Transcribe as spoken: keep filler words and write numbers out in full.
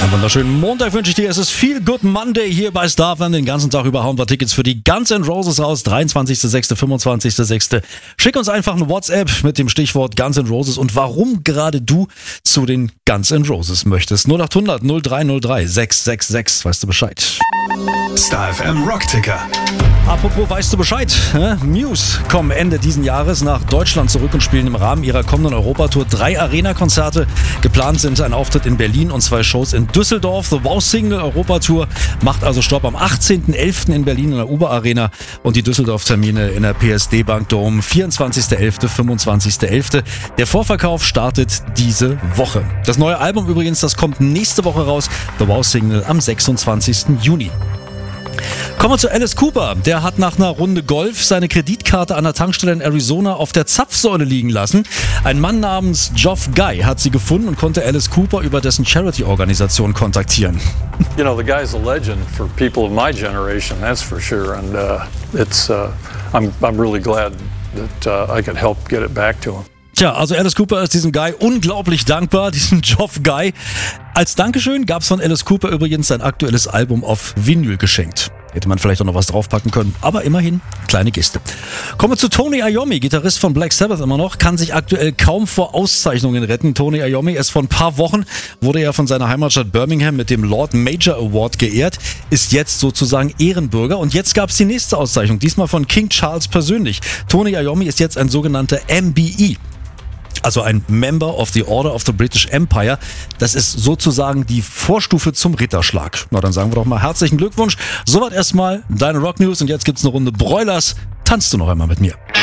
Einen wunderschönen Montag wünsche ich dir. Es ist Feel Good Monday hier bei Starfan. Den ganzen Tag über hauen wir Tickets für die Guns N' Roses raus. dreiundzwanzigster sechster, fünfundzwanzigster sechster Schick uns einfach eine WhatsApp mit dem Stichwort Guns N' Roses und warum gerade du zu den Guns N' Roses möchtest. null acht hundert null drei null drei sechs sechs sechs. Weißt du Bescheid? StarFM Rockticker. Apropos weißt du Bescheid, hä? Muse kommen Ende diesen Jahres nach Deutschland zurück und spielen im Rahmen ihrer kommenden Europatour drei Arena-Konzerte. Geplant sind ein Auftritt in Berlin und zwei Shows in Düsseldorf. The Wow Single Europatour macht also Stopp am achtzehnten elften in Berlin in der Uber Arena und die Düsseldorf-Termine in der P S D Bank Dome vierundzwanzigster elfter, fünfundzwanzigster elfter Der Vorverkauf startet diese Woche. Das neue Album übrigens, das kommt nächste Woche raus. The Wow Single am sechsundzwanzigsten Juni. Kommen wir zu Alice Cooper. Der hat nach einer Runde Golf seine Kreditkarte an der Tankstelle in Arizona auf der Zapfsäule liegen lassen. Ein Mann namens Geoff Guy hat sie gefunden und konnte Alice Cooper über dessen Charity-Organisation kontaktieren. You know, the guy's a legend for people of my generation, that's for sure. And uh, it's, uh, I'm, I'm really glad that uh, I could help get it back to him. Tja, also Alice Cooper ist diesem Guy unglaublich dankbar, diesem Geoff Guy. Als Dankeschön gab es von Alice Cooper übrigens sein aktuelles Album auf Vinyl geschenkt. Hätte man vielleicht auch noch was draufpacken können, aber immerhin, kleine Geste. Kommen wir zu Tony Iommi, Gitarrist von Black Sabbath immer noch, kann sich aktuell kaum vor Auszeichnungen retten. Tony Iommi ist vor ein paar Wochen, wurde er von seiner Heimatstadt Birmingham mit dem Lord Major Award geehrt, ist jetzt sozusagen Ehrenbürger und jetzt gab es die nächste Auszeichnung, diesmal von King Charles persönlich. Tony Iommi ist jetzt ein sogenannter M B E. Also ein Member of the Order of the British Empire. Das ist sozusagen die Vorstufe zum Ritterschlag. Na, dann sagen wir doch mal herzlichen Glückwunsch. Soweit erstmal deine Rock News und jetzt gibt's eine Runde Broilers. Tanzt du noch einmal mit mir?